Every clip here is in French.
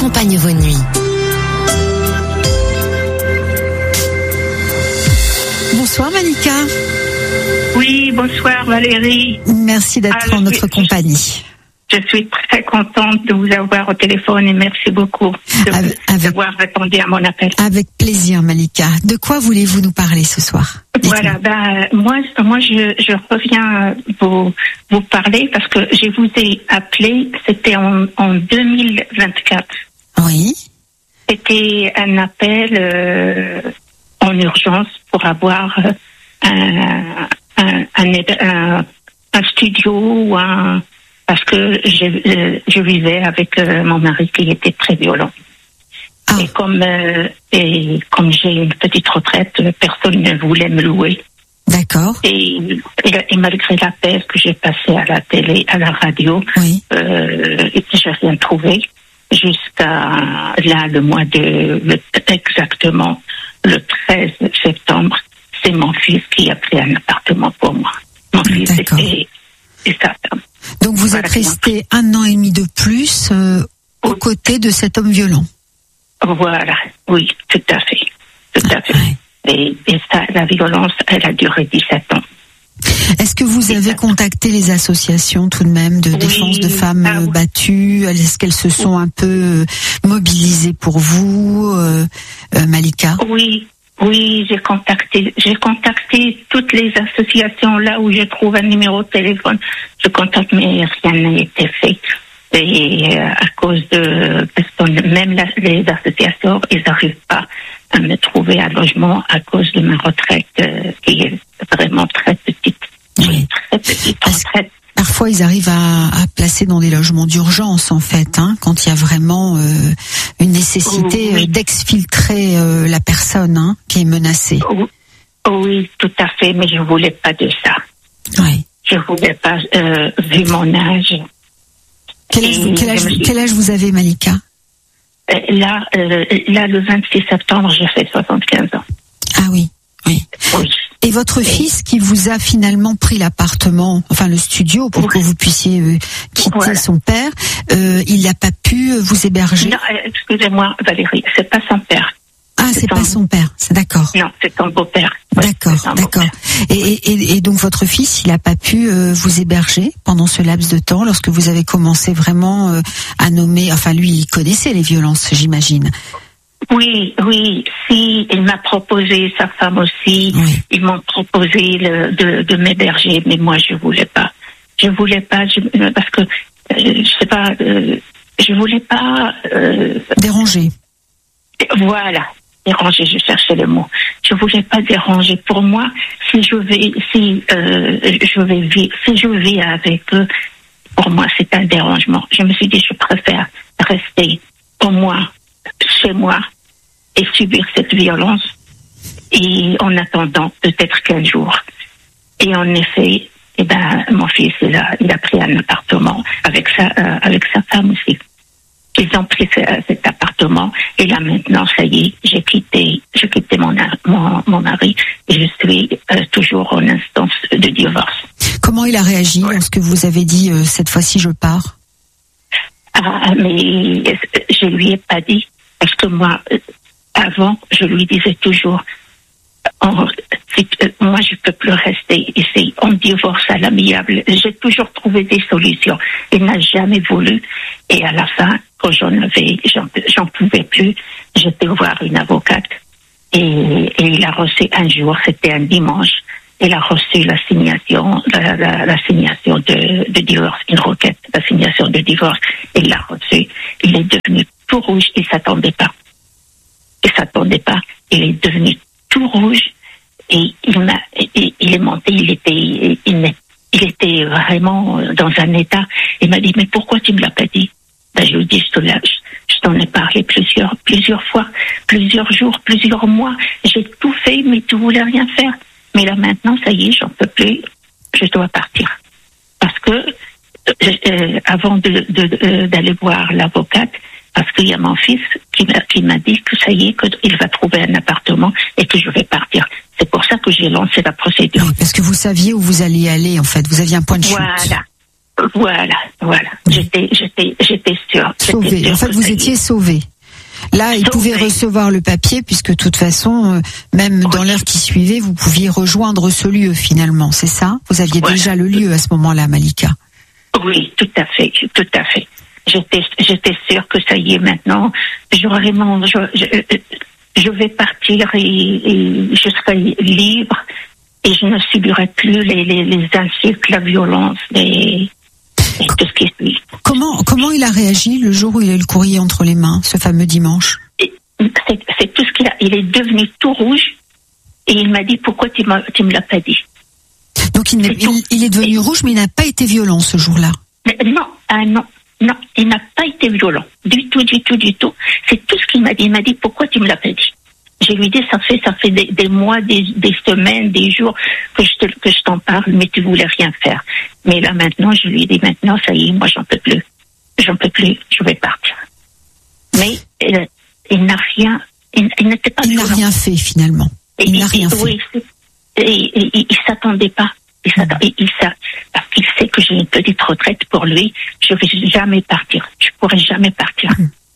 accompagne vos nuits. Bonsoir Malika. Oui, bonsoir Valérie. Merci d'être en notre compagnie. Je suis très contente de vous avoir au téléphone et merci beaucoup d'avoir répondu à mon appel. Avec plaisir Malika. De quoi voulez-vous nous parler ce soir? Voilà, moi je reviens vous parler parce que je vous ai appelé, c'était en 2024. Oui. C'était un appel en urgence pour avoir un studio ou parce que je vivais avec mon mari qui était très violent. Ah. Et comme j'ai une petite retraite, personne ne voulait me louer. D'accord. Et malgré l'appel que j'ai passé à la télé, à la radio, oui. J'ai rien trouvé. Jusqu'à là, exactement le 13 septembre, c'est mon fils qui a pris un appartement pour moi. Mon fils et sa femme. Donc vous êtes resté 1 an et demi de plus aux côtés de cet homme violent. Voilà, oui, tout à fait. Ouais. Et ça, la violence, elle a duré 17 ans. Est-ce que vous avez contacté les associations tout de même de défense de femmes battues? Est-ce qu'elles se sont un peu mobilisées pour vous, Malika? Oui, j'ai contacté toutes les associations là où je trouve un numéro de téléphone. Je contacte, mais rien n'a été fait. Et à cause parce que même les associations, ils n'arrivent pas à me trouver un logement à cause de ma retraite qui est vraiment très petite. Oui. Très petite retraite. Parfois, ils arrivent à placer dans des logements d'urgence, en fait, quand il y a vraiment une nécessité d'exfiltrer la personne qui est menacée. Oui, tout à fait, mais je voulais pas de ça. Oui. Je voulais pas, vu mon âge. Quel âge vous avez, Malika? Là, le 26 septembre, j'ai fait 75 ans. Ah oui. Et votre fils qui vous a finalement pris l'appartement, enfin le studio, pour que vous puissiez quitter son père, il n'a pas pu vous héberger? Non, excusez-moi Valérie, c'est pas son père. Ah, c'est pas son père, c'est d'accord. Non, c'est son beau-père. D'accord. Et donc votre fils, il n'a pas pu vous héberger pendant ce laps de temps lorsque vous avez commencé vraiment à nommer, enfin lui, il connaissait les violences, j'imagine. Oui, si, il m'a proposé, sa femme aussi, ils m'ont proposé de m'héberger, mais moi je voulais pas, parce que, je sais pas, je voulais pas... déranger. Voilà, déranger, je cherchais le mot. Je voulais pas déranger. Pour moi, si je vis avec eux, pour moi c'est un dérangement. Je me suis dit, je préfère rester au moins chez moi et subir cette violence et en attendant peut-être qu'un jour. Et en effet, mon fils il a pris un appartement avec sa femme aussi. Ils ont pris cet appartement et là maintenant ça y est, j'ai quitté mon mari et je suis toujours en instance de divorce. Comment il a réagi lorsque vous avez dit cette fois-ci je pars? Ah, mais je lui ai pas dit. Parce que moi, avant, je lui disais toujours, moi, je peux plus rester ici. On divorce à l'amiable. J'ai toujours trouvé des solutions. Il n'a jamais voulu. Et à la fin, quand j'en pouvais plus, j'étais voir une avocate. Et il a reçu un jour, c'était un dimanche, il a reçu la signation de divorce, une requête d'assignation de divorce. Il l'a reçu. Il est devenu tout rouge, il s'attendait pas. Il est devenu tout rouge et il est monté, il était vraiment dans un état. Il m'a dit, mais pourquoi tu me l'as pas dit? Je lui dis, je t'en ai parlé plusieurs fois, plusieurs jours, plusieurs mois. J'ai tout fait, mais tu voulais rien faire. Mais là maintenant, ça y est, j'en peux plus. Je dois partir. Parce que avant d'aller voir l'avocate, parce qu'il y a mon fils qui m'a dit que ça y est, qu'il va trouver un appartement et que je vais partir. C'est pour ça que j'ai lancé la procédure. Oui, parce que vous saviez où vous alliez aller, en fait. Vous aviez un point de chute. Voilà. J'étais sûre. Sauvée. En fait, vous étiez sauvée. Là, il pouvait recevoir le papier, puisque de toute façon, même dans l'heure qui suivait, vous pouviez rejoindre ce lieu finalement, c'est ça? Vous aviez déjà le lieu à ce moment-là, Malika. Oui, tout à fait. J'étais sûre que ça y est maintenant. Je vais partir et je serai libre et je ne subirai plus les insultes, la violence et tout ce qui suit. Comment il a réagi le jour où il a eu le courrier entre les mains, ce fameux dimanche? C'est tout ce qu'il a. Il est devenu tout rouge et il m'a dit pourquoi tu me l'as pas dit. Donc il est devenu rouge, mais il n'a pas été violent ce jour-là. Non, il n'a pas été violent du tout. C'est tout ce qu'il m'a dit. Il m'a dit pourquoi tu me l'as pas dit. Je lui ai dit ça fait des mois, des semaines, des jours que je t'en parle, mais tu voulais rien faire. Mais là maintenant, je lui ai dit maintenant ça y est, moi j'en peux plus, je vais partir. Mais il n'a rien, il n'était pas violent. Il n'a rien fait finalement. Il n'a rien fait. Oui, et il s'attendait pas. Parce qu'il sait que j'ai une petite retraite pour lui, je ne vais jamais partir. Je pourrai jamais partir.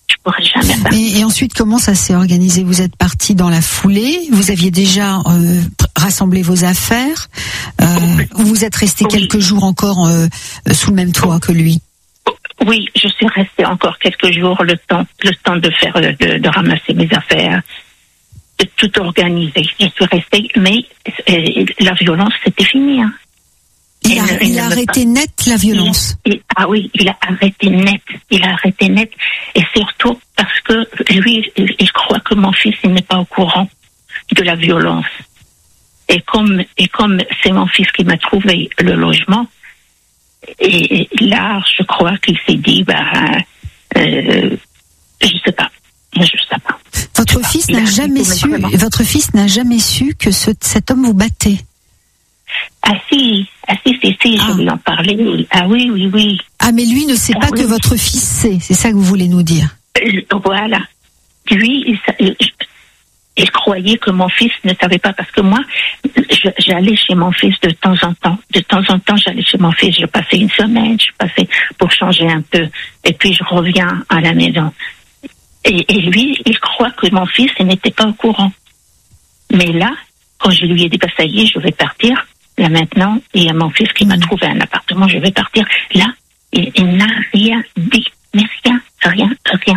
Et ensuite, comment ça s'est organisé? Vous êtes parti dans la foulée? Vous aviez déjà rassemblé vos affaires? Vous êtes resté quelques jours encore sous le même toit que lui? Oui, je suis restée encore quelques jours, le temps de ramasser mes affaires, de tout organiser. Je suis restée, mais la violence, c'était fini. Hein. Il a arrêté net la violence. Oui, il a arrêté net. Et surtout parce que lui, il croit que mon fils, il n'est pas au courant de la violence. Et comme c'est mon fils qui m'a trouvé le logement, et là, je crois qu'il s'est dit, je sais pas. Votre fils n'a jamais su que cet homme vous battait. Ah si, je lui en parlais. Ah oui. Ah, mais lui ne sait pas que votre fils sait, c'est ça que vous voulez nous dire. Voilà. Lui, il croyait que mon fils ne savait pas, parce que moi, j'allais chez mon fils de temps en temps. De temps en temps, j'allais chez mon fils, je passais une semaine, pour changer un peu, et puis je reviens à la maison. Et lui, il croit que mon fils n'était pas au courant. Mais là, quand je lui ai dit, ça y est, je vais partir, là maintenant, il y a mon fils qui m'a trouvé un appartement, je vais partir. Là, il n'a rien dit. Mais rien.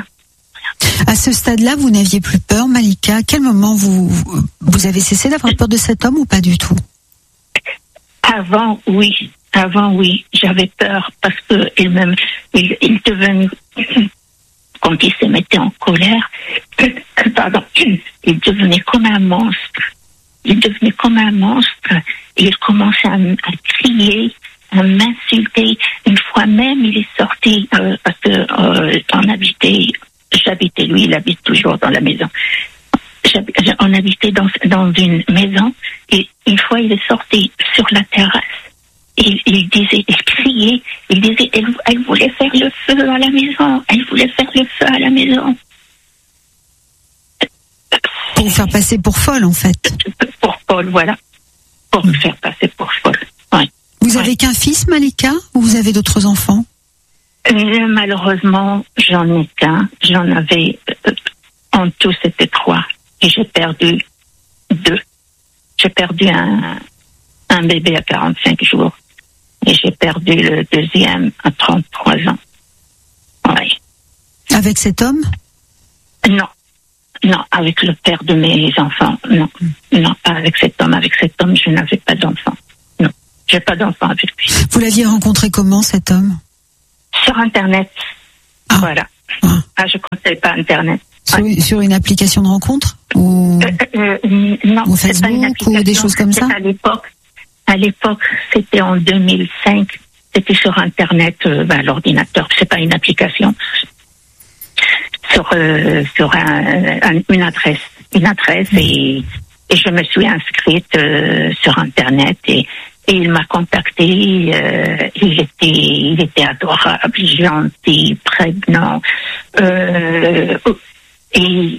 À ce stade-là, vous n'aviez plus peur, Malika? À quel moment vous avez cessé d'avoir peur de cet homme ou pas du tout? Avant, oui. J'avais peur parce que il devenait, quand il se mettait en colère, il devenait comme un monstre. Et il commençait à crier, à m'insulter. Une fois même, il est sorti parce que j'habitais, lui, il habite toujours dans la maison. On habitait dans une maison, et une fois il est sorti sur la terrasse. Il criait, il disait, elle voulait faire le feu à la maison. Pour vous faire passer pour folle, en fait. Pour folle, voilà. Pour me faire passer pour folle. Ouais. Vous avez qu'un fils, Malika, ou vous avez d'autres enfants? Malheureusement, j'en ai qu'un. J'en avais, en tout, c'était 3. Et j'ai perdu 2. J'ai perdu un bébé à 45 jours. Et j'ai perdu le deuxième à 33 ans. Oui. Avec cet homme? Non, avec le père de mes enfants. Non, pas avec cet homme. Avec cet homme, je n'avais pas d'enfant. Non, j'ai pas d'enfant avec lui. Vous l'aviez rencontré comment, cet homme? Sur Internet. Voilà. Je ne connaissais pas Internet. Sur une application de rencontre ou non, ou Facebook ou des choses comme ça? À l'époque, c'était en 2005. C'était sur Internet, l'ordinateur. C'est pas une application. Sur une adresse et je me suis inscrite sur Internet et il m'a contacté. Il était adorable, gentil, prévenant. Et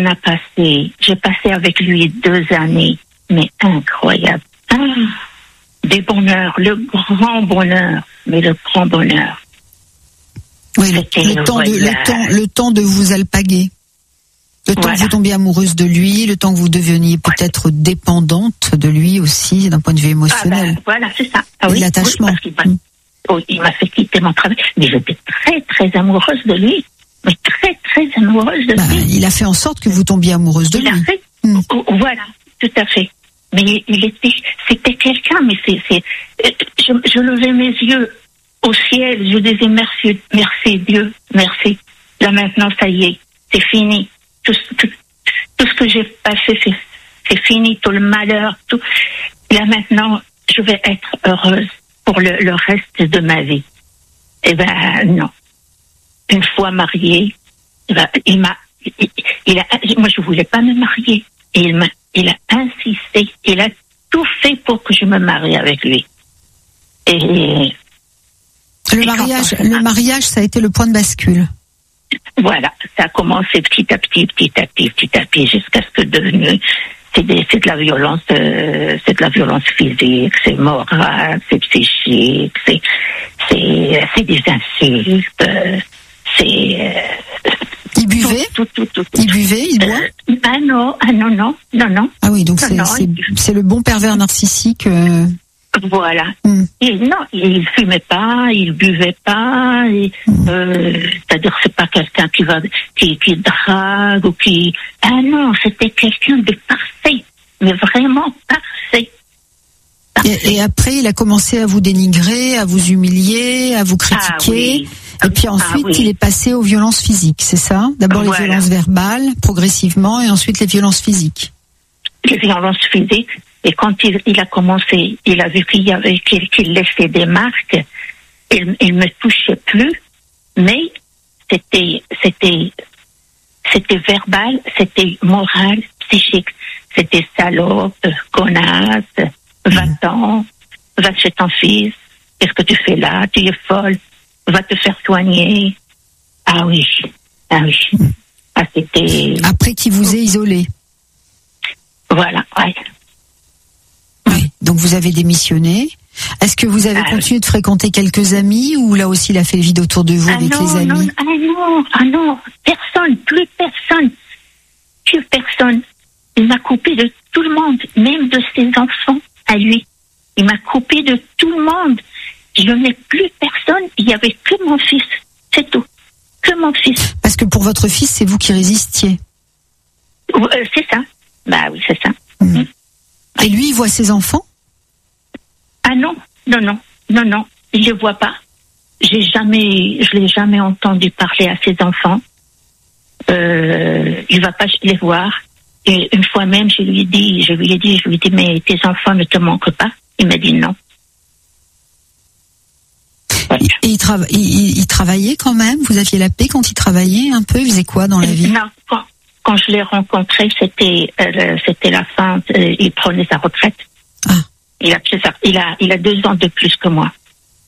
j'ai passé avec lui 2 années, mais incroyable. des bonheurs, le grand bonheur, mais le grand bonheur. Oui, le temps de vous alpaguer. Le temps que vous tombiez amoureuse de lui, le temps que vous deveniez peut-être dépendante de lui aussi, d'un point de vue émotionnel. Voilà, c'est ça. Ah, oui, l'attachement. Oui, il m'a fait quitter mon travail. Mais j'étais très, très amoureuse de lui. Mais très, très amoureuse de lui. Il a fait en sorte que vous tombiez amoureuse de lui. Voilà, tout à fait. Mais c'était quelqu'un, mais je levais mes yeux au ciel, je disais merci Dieu, merci. Là maintenant, ça y est, c'est fini. Tout ce que j'ai passé, c'est fini, tout le malheur, tout. Là maintenant, je vais être heureuse pour le reste de ma vie. Eh ben non. Une fois mariée, moi je voulais pas me marier. Et il a insisté, il a tout fait pour que je me marie avec lui. Et le mariage, ça a été le point de bascule. Voilà, ça a commencé petit à petit, jusqu'à ce que devenu, c'est de la violence, c'est de la violence physique, c'est moral, c'est psychique, c'est des insultes, Il buvait? Il buvait, il boit? Ah non. Ah oui, donc c'est le bon pervers narcissique. Voilà. Et non, il fumait pas, il buvait pas. C'est-à-dire, c'est pas quelqu'un qui drague ou qui. Ah non, c'était quelqu'un de parfait, mais vraiment parfait. Et après, il a commencé à vous dénigrer, à vous humilier, à vous critiquer. Oui. Et puis ensuite, il est passé aux violences physiques, c'est ça? D'abord les violences verbales, progressivement, et ensuite les violences physiques. Les violences physiques. Et quand il a commencé, il a vu qu'il laissait des marques. Il me touchait plus, mais c'était verbal, c'était moral, psychique. C'était salope, connasse, va-t'en, va chez ton fils. Qu'est-ce que tu fais là? Tu es folle. Va te faire soigner. Ah oui. Ah, c'était. Après qu'il vous ait isolé. Voilà, ouais. Oui, donc vous avez démissionné. Est-ce que vous avez continué de fréquenter quelques amis ou là aussi il a fait le vide autour de vous avec les amis? Non, plus personne. Il m'a coupé de tout le monde, même de ses enfants à lui. Il m'a coupé de tout le monde. Je n'ai plus personne, il n'y avait que mon fils, c'est tout. Que mon fils. Parce que pour votre fils, c'est vous qui résistiez. C'est ça. Bah oui, c'est ça. Et lui, il voit ses enfants? Ah non, il les voit pas. Je l'ai jamais entendu parler à ses enfants. Il va pas les voir. Et une fois même, je lui ai dit, mais tes enfants ne te manquent pas? Il m'a dit non. Ouais. Et il travaillait quand même? Vous aviez la paix quand il travaillait un peu? Il faisait quoi dans la vie? Non, quand je l'ai rencontré, c'était la fin. Il prenait sa retraite. Ah. Il a 2 ans de plus que moi.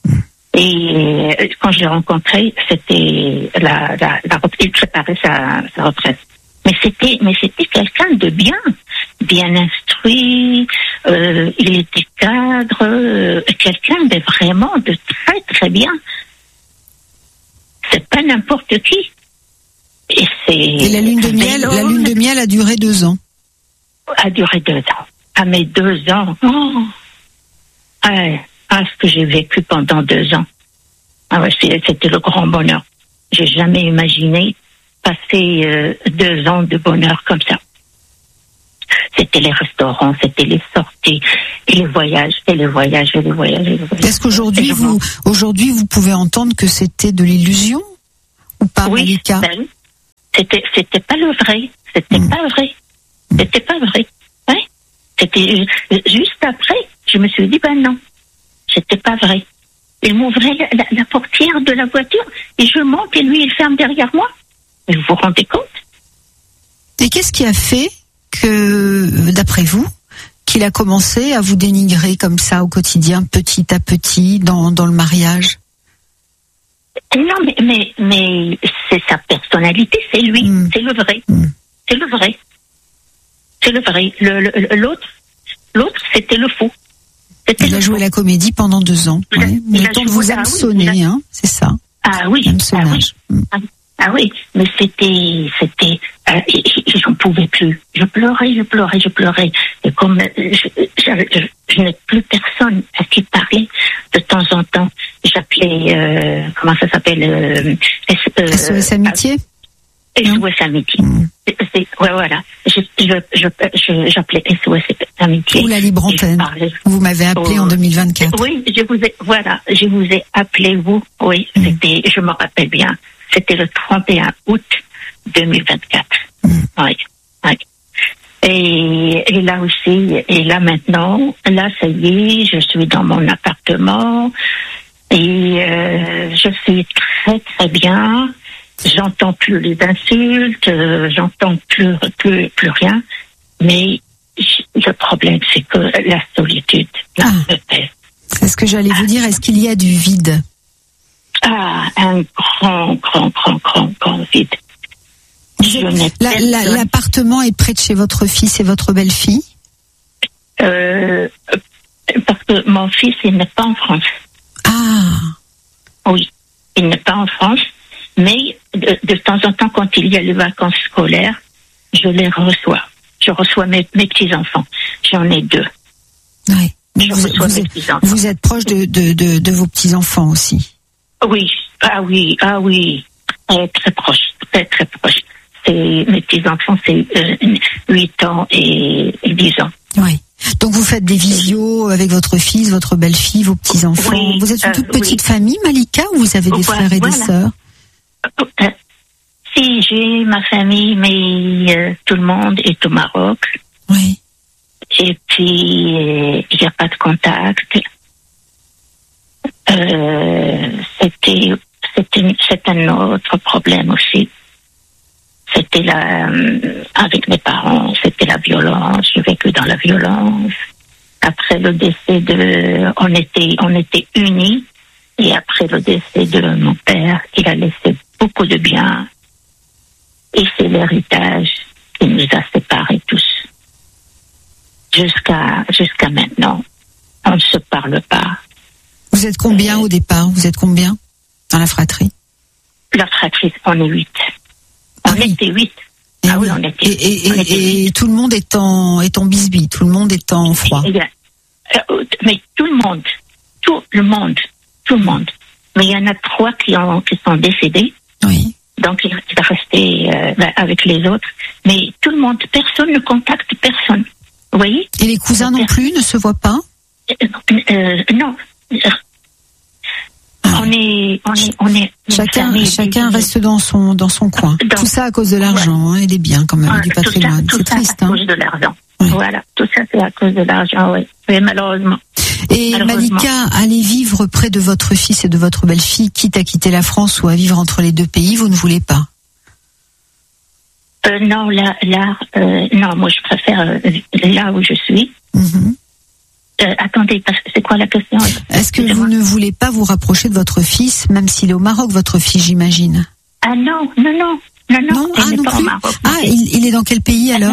Et quand je l'ai rencontré, c'était la retraite. Il préparait sa retraite. Mais c'était quelqu'un de bien instruit. Il était cadre, quelqu'un de vraiment de très très bien. C'est pas n'importe qui. Et la lune de miel a duré 2 ans. A duré 2 ans. Ah mais 2 ans. Oh. Ce que j'ai vécu pendant 2 ans. Ah ouais, c'était le grand bonheur. J'ai jamais imaginé passer 2 ans de bonheur comme ça. C'était les restaurants, c'était les sorties, et les voyages. Est-ce qu'aujourd'hui vous pouvez entendre que c'était de l'illusion ou pas, Malika? Ben, c'était pas le vrai. C'était pas vrai. Ouais. C'était juste après, je me suis dit non, c'était pas vrai. Il m'ouvrait la portière de la voiture et je monte et lui il ferme derrière moi. Mais vous vous rendez compte? Et qu'est-ce qui a fait que, d'après vous, qu'il a commencé à vous dénigrer comme ça au quotidien, petit à petit, dans le mariage? Non, mais c'est sa personnalité, c'est lui, c'est le vrai. C'est le vrai. L'autre, c'était le faux. Il a joué la comédie pendant 2 ans. Ouais. Le temps de vous hameçonner, hein, c'est ça. Ah oui. Ah oui, mais j'en pouvais plus. Je pleurais. Et comme je n'ai plus personne à qui parler, de temps en temps, j'appelais, comment ça s'appelle, SOS Amitié? SOS Amitié. Ouais, voilà. J'appelais SOS Amitié. Ou la libre antenne. Vous m'avez appelé en 2024. Oui, je vous ai appelé, vous. Oui, je me rappelle bien. C'était le 31 août 2024. Oui. Et là aussi, et là maintenant, là ça y est, je suis dans mon appartement et je suis très très bien. J'entends plus les insultes, j'entends plus rien. Mais le problème, c'est que la solitude, me pèse. C'est ce que j'allais vous dire. Est-ce qu'il y a du vide? Un grand vide. L'appartement est près de chez votre fils et votre belle-fille? Parce que mon fils, il n'est pas en France. Ah. Oui, il n'est pas en France, mais de temps en temps, quand il y a les vacances scolaires, je les reçois. Je reçois mes petits-enfants. J'en ai 2. Oui. Vous êtes proche de vos petits-enfants aussi? Oui, très proche. Mes petits-enfants, c'est 8 ans et 10 ans. Oui. Donc vous faites des visios avec votre fils, votre belle-fille, vos petits-enfants. Oui, vous êtes une toute petite famille, Malika, ou vous avez des frères et des sœurs? Si, j'ai ma famille, mais tout le monde est au Maroc. Oui. Et puis, il n'y a pas de contact. C'est un autre problème aussi. C'était avec mes parents, c'était la violence. J'ai vécu dans la violence. Après le décès on était unis. Et après le décès de mon père, il a laissé beaucoup de biens. Et c'est l'héritage qui nous a séparés tous. Jusqu'à maintenant, on ne se parle pas. Vous êtes combien au départ? Vous êtes combien dans la fratrie? La fratrie, on est 8. On était 8. On était et tout le monde est en bisbille, tout le monde est en froid. Mais tout le monde. Mais il y en a 3 qui sont décédés. Oui. Donc il va rester avec les autres. Mais tout le monde, personne ne contacte personne. Vous voyez? Et les cousins non plus ne se voient pas? Non. On est chacun reste dans son coin. Tout ça à cause de l'argent, et des biens quand même, du patrimoine. C'est triste. Tout ça à cause de l'argent. Oui. Voilà, tout ça c'est à cause de l'argent, oui. Mais malheureusement. Et Malika, aller vivre près de votre fils et de votre belle-fille, quitte à quitter la France ou à vivre entre les 2 pays, vous ne voulez pas? Non, non, moi je préfère là où je suis. Mm-hmm. Attendez, c'est quoi la question? Est-ce que vous ne voulez pas vous rapprocher de votre fils, même s'il est au Maroc, votre fils, j'imagine? Ah non. Il n'est pas au Maroc. Ah, il est dans quel pays alors?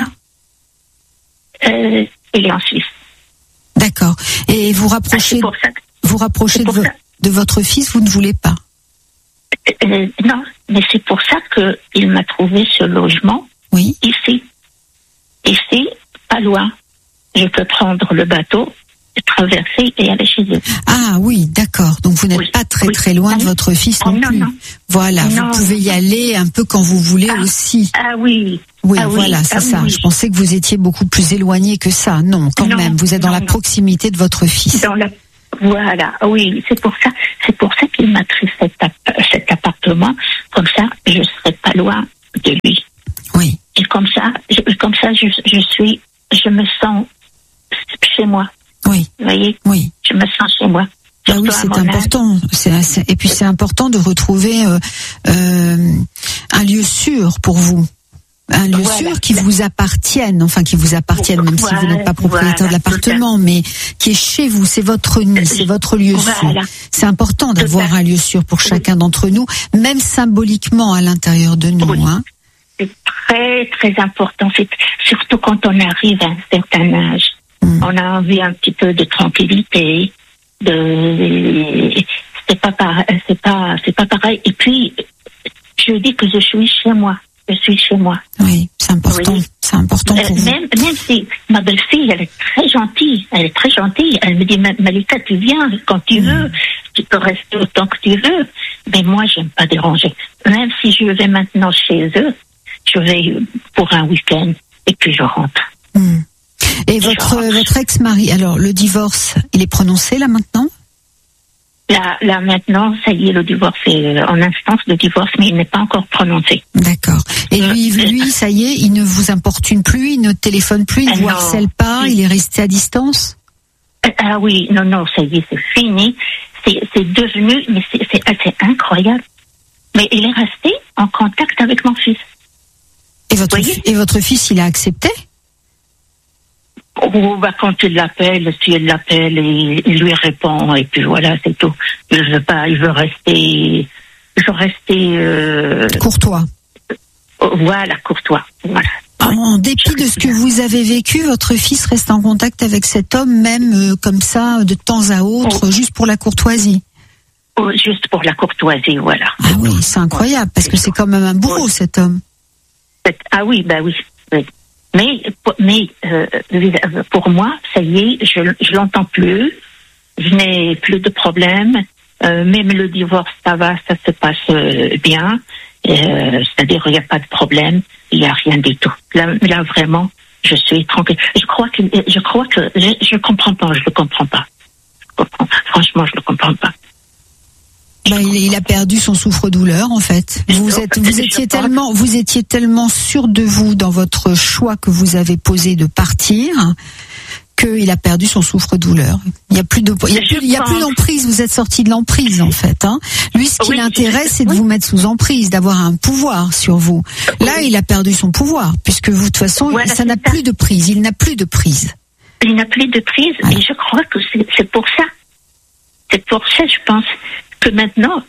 Il est en Suisse. D'accord. Et vous rapprochez de votre fils, vous ne voulez pas? Non, mais c'est pour ça qu'il m'a trouvé ce logement. Oui. Ici, pas loin. Je peux prendre le bateau, traverser et aller chez eux. Ah oui, d'accord. Donc vous n'êtes pas très loin de votre fils non plus. Non. Voilà, vous pouvez y aller un peu quand vous voulez aussi. Ah oui. Oui, voilà, c'est ça. Oui. Je pensais que vous étiez beaucoup plus éloigné que ça. Non, quand même, vous êtes dans la proximité de votre fils. Voilà, oui, c'est pour ça qu'il m'a pris cet appartement. Comme ça, je serai pas loin de lui. Oui. Et comme ça, je me sens chez moi. Oui. Vous voyez? Oui. Je me sens chez moi. Ah oui, c'est important. Et puis c'est important de retrouver un lieu sûr pour vous. Un lieu sûr qui vous appartienne, même si vous n'êtes pas propriétaire de l'appartement, mais qui est chez vous, c'est votre nid, c'est votre lieu sûr. C'est important d'avoir un lieu sûr pour chacun d'entre nous, même symboliquement à l'intérieur de nous. Hein. C'est très, très important, surtout quand on arrive à un certain âge. On a envie un petit peu de tranquillité, c'est pas pareil. Et puis, je dis que je suis chez moi. Je suis chez moi. Oui, c'est important. Oui. C'est important pour vous. Même si ma belle-fille, elle est très gentille. Elle me dit, Malika, tu viens quand tu veux. Tu peux rester autant que tu veux. Mais moi, j'aime pas déranger. Même si je vais maintenant chez eux, je vais pour un week-end et puis je rentre. Et votre ex-mari, alors le divorce, il est prononcé là maintenant ? Là maintenant, ça y est, le divorce est en instance de divorce, mais il n'est pas encore prononcé. D'accord. Et lui, ça y est, il ne vous importune plus, il ne téléphone plus, il ne vous harcèle pas, il est resté à distance ? Ah oui, non, ça y est, c'est fini. C'est devenu, mais c'est assez incroyable. Mais il est resté en contact avec mon fils. Et votre fils, il a accepté ? Quand il l'appelle, si elle l'appelle, il lui répond, et puis voilà, c'est tout. Il veut rester courtois. Voilà, courtois. Voilà. En dépit de ce que vous avez vécu, votre fils reste en contact avec cet homme, même comme ça, de temps à autre, juste pour la courtoisie. Juste pour la courtoisie, voilà. Ah oui, c'est incroyable, parce que c'est quand même un bourreau, cet homme. Ah oui, oui. Mais pour moi, ça y est, je l'entends plus. Je n'ai plus de problème. Même le divorce, ça va, ça se passe bien. C'est-à-dire, il n'y a pas de problème. Il n'y a rien du tout. Là, vraiment, je suis tranquille. Je crois que je comprends pas. Je le comprends pas. Franchement, je le comprends pas. Il a perdu son souffre-douleur, en fait. Vous étiez tellement sûr de vous dans votre choix que vous avez posé de partir, qu'il a perdu son souffre-douleur. Il n'y a plus d'emprise. Vous êtes sorti de l'emprise, en fait, hein. Lui, ce qui l'intéresse, c'est de vous mettre sous emprise, d'avoir un pouvoir sur vous. Là, il a perdu son pouvoir, puisque vous, de toute façon, ça n'a plus de prise. Il n'a plus de prise. Il n'a plus de prise, et je crois que c'est pour ça. C'est pour ça, je pense, que maintenant,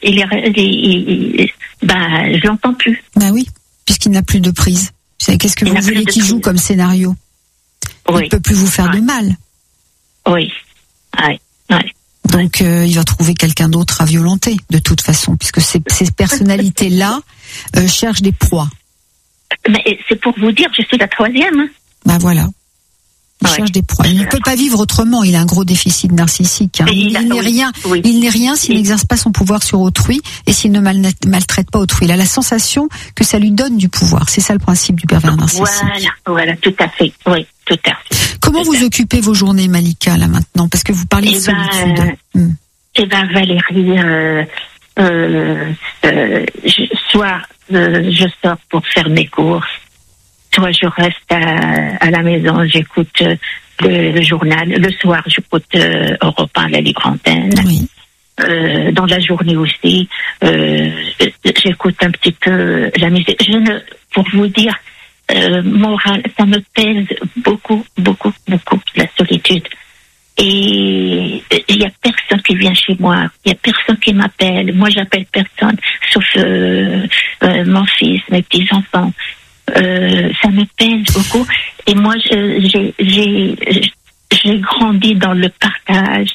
je l'entends plus. Ben oui, puisqu'il n'a plus de prise. Qu'est-ce que vous voulez qu'il joue comme scénario ? Il ne peut plus vous faire de mal. Oui. Donc, il va trouver quelqu'un d'autre à violenter, de toute façon, puisque ces personnalités-là cherchent des proies. Mais c'est pour vous dire, je suis la troisième. Hein. Ben voilà. Il cherche des proies. Il ne peut pas vivre autrement. Il a un gros déficit narcissique. Hein. Il n'est rien s'il n'exerce pas son pouvoir sur autrui et s'il ne maltraite pas autrui. Il a la sensation que ça lui donne du pouvoir. C'est ça le principe du pervers narcissique. Voilà, tout à fait. Oui, tout à fait. Comment vous occupez vos journées, Malika, là maintenant ? Parce que vous parlez de solitude. Valérie, soit je sors pour faire mes courses, soit je reste à la maison, j'écoute le journal. Le soir, j'écoute Europe 1, la libre antenne. Oui. Dans la journée aussi, j'écoute un petit peu la musique. Pour vous dire, moral, ça me pèse beaucoup, la solitude. Et il y a personne qui vient chez moi, il y a personne qui m'appelle. Moi, j'appelle personne, sauf mon fils, mes petits-enfants. Ça me pèse beaucoup. Et moi, j'ai grandi dans le partage.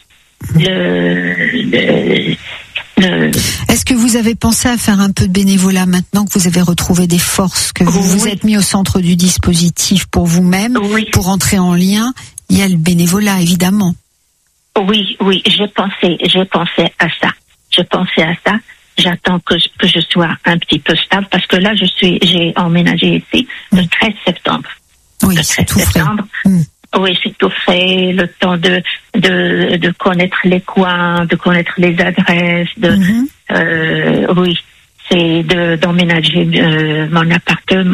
Est-ce que vous avez pensé à faire un peu de bénévolat maintenant que vous avez retrouvé des forces, que vous vous êtes mis au centre du dispositif pour vous-même, pour entrer en lien? Il y a le bénévolat, évidemment. Oui, j'ai pensé à ça. J'attends que je sois un petit peu stable parce que là, j'ai emménagé ici le 13 septembre. Oui, c'est tout frais. Oui, c'est tout frais. Le temps de connaître les coins, de connaître les adresses. Oui, c'est d'emménager mon appartement.